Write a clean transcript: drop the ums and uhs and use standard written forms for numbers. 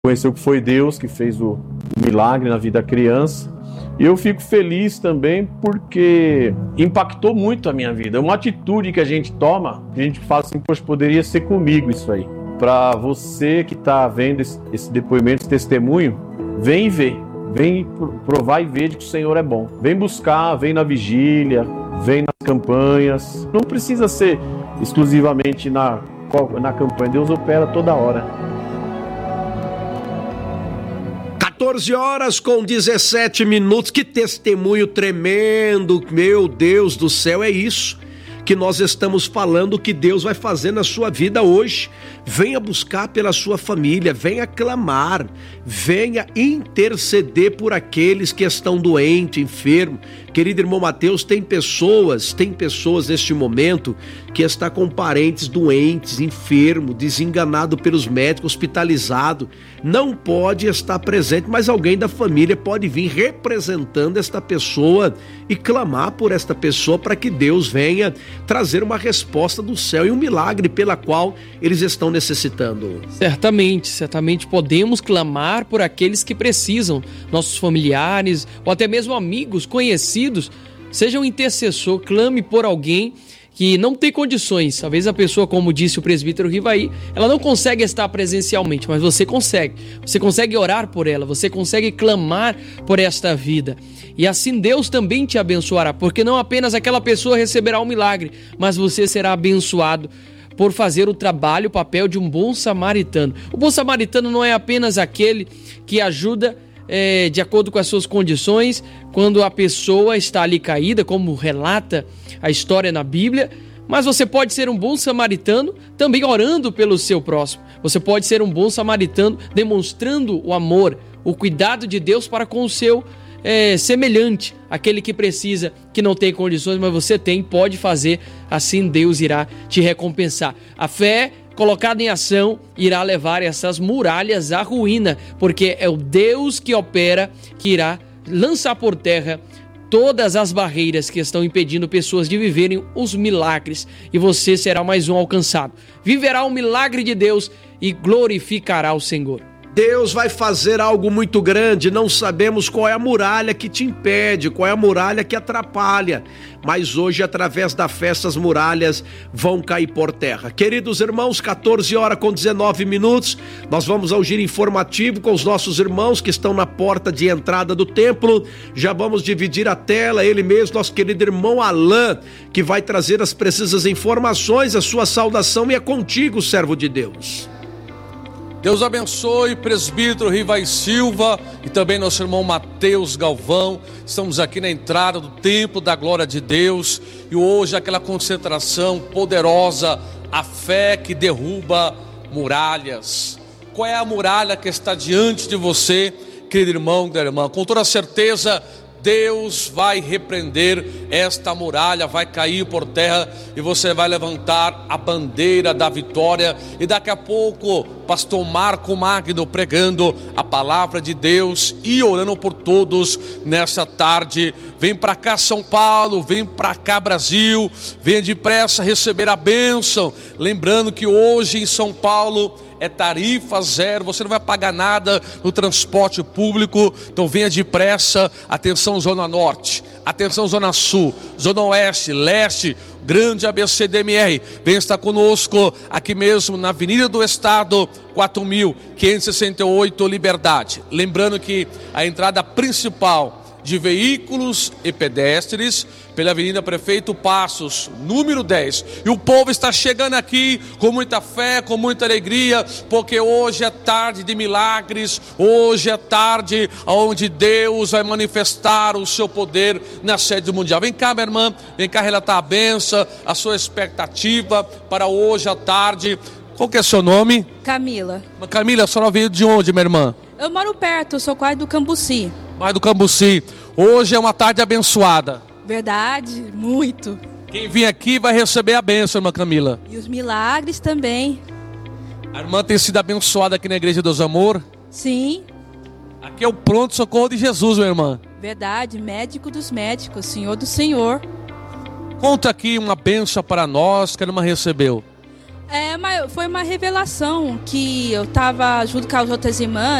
Conheceu que foi Deus que fez o milagre na vida da criança. E eu fico feliz também porque impactou muito a minha vida. É uma atitude que a gente toma, a gente fala assim, poxa, poderia ser comigo isso aí. Para você que está vendo esse depoimento, esse testemunho, vem e vê. Vem provar e ver de que o Senhor é bom. Vem buscar, vem na vigília, vem nas campanhas. Não precisa ser exclusivamente na campanha. Deus opera toda hora. 14h17. Que testemunho tremendo. Meu Deus do céu, é isso que nós estamos falando que Deus vai fazer na sua vida hoje. Venha buscar pela sua família, venha clamar, venha interceder por aqueles que estão doentes, enfermos. Querido irmão Mateus, tem pessoas neste momento que está com parentes doentes, enfermos, desenganado pelos médicos, hospitalizado. Não pode estar presente, mas alguém da família pode vir representando esta pessoa e clamar por esta pessoa para que Deus venha trazer uma resposta do céu e um milagre pela qual eles estão necessitando. Certamente podemos clamar por aqueles que precisam, nossos familiares ou até mesmo amigos, conhecidos. Seja um intercessor, clame por alguém que não tem condições. Talvez a pessoa, como disse o presbítero Rivaí, ela não consegue estar presencialmente, mas você consegue. Você consegue orar por ela, você consegue clamar por esta vida. E assim Deus também te abençoará, porque não apenas aquela pessoa receberá um milagre, mas você será abençoado por fazer o trabalho, o papel de um bom samaritano. O bom samaritano não é apenas aquele que ajuda de acordo com as suas condições, quando a pessoa está ali caída, como relata a história na Bíblia, mas você pode ser um bom samaritano também orando pelo seu próximo. Você pode ser um bom samaritano demonstrando o amor, o cuidado de Deus para com o seu semelhante, aquele que precisa, que não tem condições, mas você tem, pode fazer, assim Deus irá te recompensar. A fé colocada em ação irá levar essas muralhas à ruína, porque é o Deus que opera, que irá lançar por terra todas as barreiras que estão impedindo pessoas de viverem os milagres, e você será mais um alcançado. Viverá o milagre de Deus e glorificará o Senhor. Deus vai fazer algo muito grande. Não sabemos qual é a muralha que te impede, qual é a muralha que atrapalha, mas hoje, através da fé, essas muralhas vão cair por terra. Queridos irmãos, 14h19, nós vamos ao giro informativo com os nossos irmãos que estão na porta de entrada do templo. Já vamos dividir a tela, ele mesmo, nosso querido irmão Alain, que vai trazer as precisas informações. A sua saudação e é contigo, servo de Deus. Deus abençoe, presbítero Rivaí Silva e também nosso irmão Mateus Galvão. Estamos aqui na entrada do templo da glória de Deus e hoje aquela concentração poderosa, a fé que derruba muralhas. Qual é a muralha que está diante de você, querido irmão, querida irmã? Com toda certeza Deus vai repreender esta muralha, vai cair por terra e você vai levantar a bandeira da vitória. E daqui a pouco, pastor Marco Magno pregando a palavra de Deus e orando por todos nessa tarde. Vem para cá São Paulo, vem para cá Brasil, venha depressa receber a bênção. Lembrando que hoje em São Paulo é tarifa zero, você não vai pagar nada no transporte público, então venha depressa. Atenção Zona Norte, atenção Zona Sul, Zona Oeste, Leste, grande ABCDMR, venha estar conosco aqui mesmo na Avenida do Estado, 4.568 Liberdade. Lembrando que a entrada principal de veículos e pedestres pela Avenida Prefeito Passos, número 10. E o povo está chegando aqui com muita fé, com muita alegria, porque hoje é tarde de milagres, hoje é tarde onde Deus vai manifestar o seu poder na sede mundial. Vem cá, minha irmã, vem cá relatar a bênção, a sua expectativa para hoje à tarde. Qual que é seu nome? Camila. Camila, a senhora veio de onde, minha irmã? Eu moro perto, sou quase do Cambuci. Mais do Cambuci. Hoje é uma tarde abençoada. Verdade, muito. Quem vir aqui vai receber a bênção, irmã Camila. E os milagres também. A irmã tem sido abençoada aqui na Igreja Deus Amor? Sim. Aqui é o pronto-socorro de Jesus, minha irmã. Verdade, médico dos médicos, Senhor do Senhor. Conta aqui uma bênção para nós que a irmã recebeu. Foi uma revelação que eu estava junto com as outras irmãs,